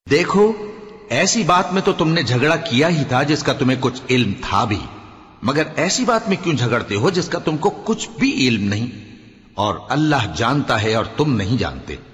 देखो, ऐसी बात में तो तुमने झगड़ा किया ही था जिसका तुम्हें कुछ इल्म था भी, मगर ऐसी बात में क्यों झगड़ते हो जिसका तुमको कुछ भी इल्म नहीं? और अल्लाह जानता है और तुम नहीं जानते।